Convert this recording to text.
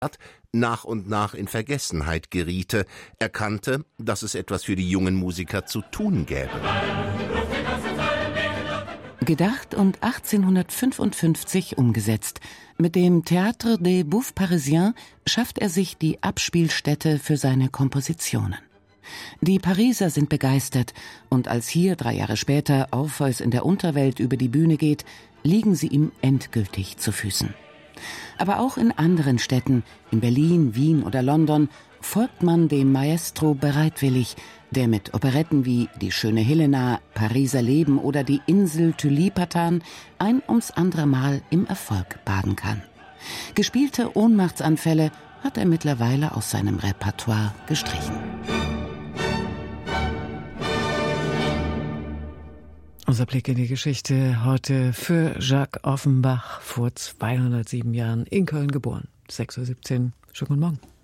nach und nach in Vergessenheit geriete, erkannte, dass es etwas für die jungen Musiker zu tun gäbe. Gedacht und 1855 umgesetzt. Mit dem Théâtre des Bouffes Parisiens schafft er sich die Abspielstätte für seine Kompositionen. Die Pariser sind begeistert, und als hier 3 Jahre später Orpheus in der Unterwelt über die Bühne geht, liegen sie ihm endgültig zu Füßen. Aber auch in anderen Städten, in Berlin, Wien oder London, folgt man dem Maestro bereitwillig, der mit Operetten wie Die schöne Helena, Pariser Leben oder Die Insel Tylipatan ein ums andere Mal im Erfolg baden kann. Gespielte Ohnmachtsanfälle hat er mittlerweile aus seinem Repertoire gestrichen. Unser Blick in die Geschichte heute für Jacques Offenbach, vor 207 Jahren in Köln geboren. 6:17 Uhr. Schönen guten Morgen.